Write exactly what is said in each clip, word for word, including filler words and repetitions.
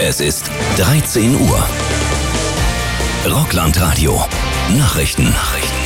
Es ist dreizehn Uhr. Rockland-Radio. Nachrichten. Nachrichten.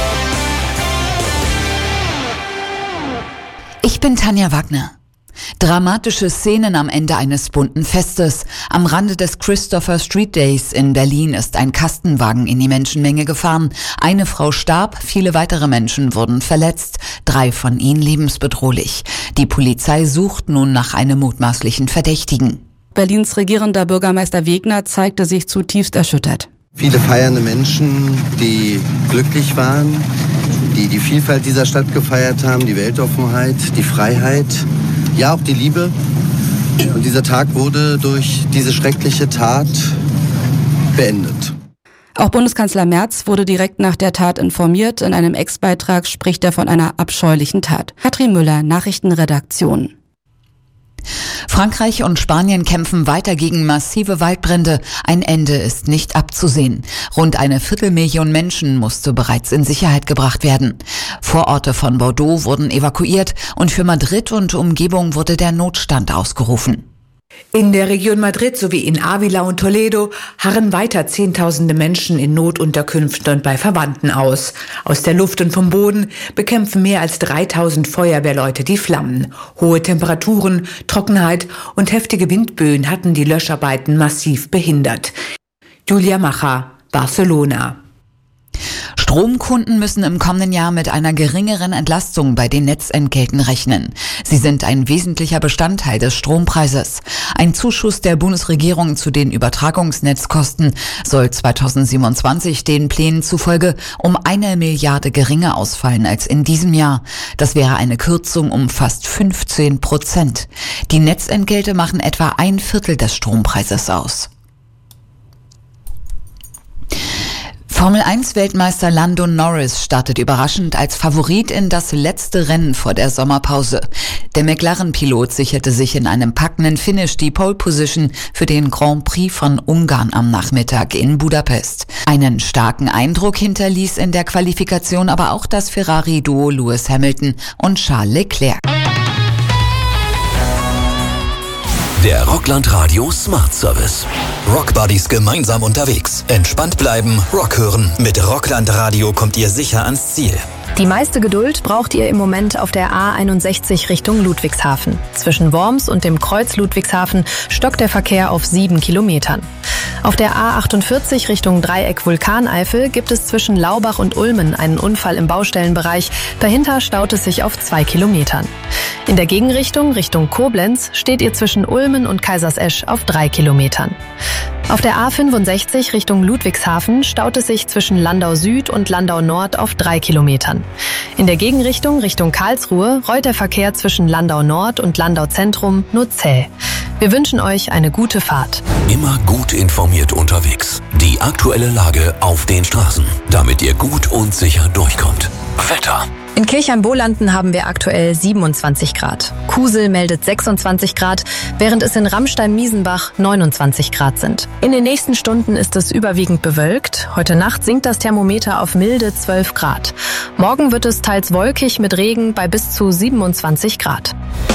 Ich bin Tanja Wagner. Dramatische Szenen am Ende eines bunten Festes. Am Rande des Christopher Street Days in Berlin ist ein Kastenwagen in die Menschenmenge gefahren. Eine Frau starb, viele weitere Menschen wurden verletzt, drei von ihnen lebensbedrohlich. Die Polizei sucht nun nach einem mutmaßlichen Verdächtigen. Berlins regierender Bürgermeister Wegner zeigte sich zutiefst erschüttert. Viele feiernde Menschen, die glücklich waren, die die Vielfalt dieser Stadt gefeiert haben, die Weltoffenheit, die Freiheit, ja auch die Liebe. Und dieser Tag wurde durch diese schreckliche Tat beendet. Auch Bundeskanzler Merz wurde direkt nach der Tat informiert. In einem Ex-Beitrag spricht er von einer abscheulichen Tat. Katrin Müller, Nachrichtenredaktion. Frankreich und Spanien kämpfen weiter gegen massive Waldbrände. Ein Ende ist nicht abzusehen. Rund eine Viertelmillion Menschen musste bereits in Sicherheit gebracht werden. Vororte von Bordeaux wurden evakuiert und für Madrid und Umgebung wurde der Notstand ausgerufen. In der Region Madrid sowie in Ávila und Toledo harren weiter Zehntausende Menschen in Notunterkünften und bei Verwandten aus. Aus der Luft und vom Boden bekämpfen mehr als dreitausend Feuerwehrleute die Flammen. Hohe Temperaturen, Trockenheit und heftige Windböen hatten die Löscharbeiten massiv behindert. Julia Macher, Barcelona. Stromkunden müssen im kommenden Jahr mit einer geringeren Entlastung bei den Netzentgelten rechnen. Sie sind ein wesentlicher Bestandteil des Strompreises. Ein Zuschuss der Bundesregierung zu den Übertragungsnetzkosten soll zweitausendsiebenundzwanzig den Plänen zufolge um eine Milliarde geringer ausfallen als in diesem Jahr. Das wäre eine Kürzung um fast fünfzehn Prozent. Die Netzentgelte machen etwa ein Viertel des Strompreises aus. Formel eins Weltmeister Lando Norris startet überraschend als Favorit in das letzte Rennen vor der Sommerpause. Der McLaren-Pilot sicherte sich in einem packenden Finish die Pole Position für den Grand Prix von Ungarn am Nachmittag in Budapest. Einen starken Eindruck hinterließ in der Qualifikation aber auch das Ferrari-Duo Lewis Hamilton und Charles Leclerc. Der Rockland-Radio Smart Service. Rockbuddies gemeinsam unterwegs. Entspannt bleiben, Rock hören. Mit Rockland-Radio kommt ihr sicher ans Ziel. Die meiste Geduld braucht ihr im Moment auf der A einundsechzig Richtung Ludwigshafen. Zwischen Worms und dem Kreuz Ludwigshafen stockt der Verkehr auf sieben Kilometern. Auf der A achtundvierzig Richtung Dreieck Vulkaneifel gibt es zwischen Laubach und Ulmen einen Unfall im Baustellenbereich. Dahinter staut es sich auf zwei Kilometern. In der Gegenrichtung Richtung Koblenz steht ihr zwischen Ulmen und Kaisersesch auf drei Kilometern. Auf der A fünfundsechzig Richtung Ludwigshafen staut es sich zwischen Landau Süd und Landau Nord auf drei Kilometern. In der Gegenrichtung Richtung Karlsruhe rollt der Verkehr zwischen Landau Nord und Landau Zentrum nur zäh. Wir wünschen euch eine gute Fahrt. Immer gut informiert unterwegs. Die aktuelle Lage auf den Straßen, damit ihr gut und sicher durchkommt. Wetter. In Kirchheim-Bolanden haben wir aktuell siebenundzwanzig Grad. Kusel meldet sechsundzwanzig Grad, während es in Ramstein-Miesenbach neunundzwanzig Grad sind. In den nächsten Stunden ist es überwiegend bewölkt. Heute Nacht sinkt das Thermometer auf milde zwölf Grad. Morgen wird es teils wolkig mit Regen bei bis zu siebenundzwanzig Grad.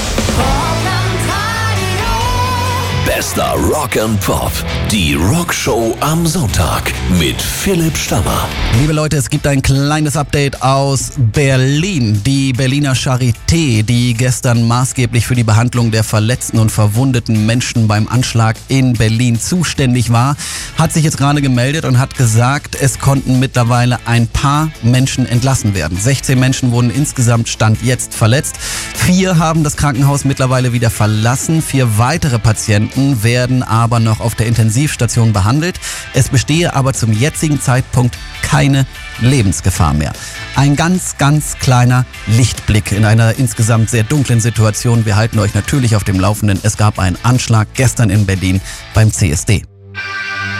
Bester Rock and Pop. Die Rockshow am Sonntag mit Philipp Stammer. Liebe Leute, es gibt ein kleines Update aus Berlin. Die Berliner Charité, die gestern maßgeblich für die Behandlung der verletzten und verwundeten Menschen beim Anschlag in Berlin zuständig war, hat sich jetzt gerade gemeldet und hat gesagt, es konnten mittlerweile ein paar Menschen entlassen werden. sechzehn Menschen wurden insgesamt Stand jetzt verletzt. Vier haben das Krankenhaus mittlerweile wieder verlassen. Vier weitere Patienten werden aber noch auf der Intensivstation behandelt. Es bestehe aber zum jetzigen Zeitpunkt keine Lebensgefahr mehr. Ein ganz, ganz kleiner Lichtblick in einer insgesamt sehr dunklen Situation. Wir halten euch natürlich auf dem Laufenden. Es gab einen Anschlag gestern in Berlin beim C S D.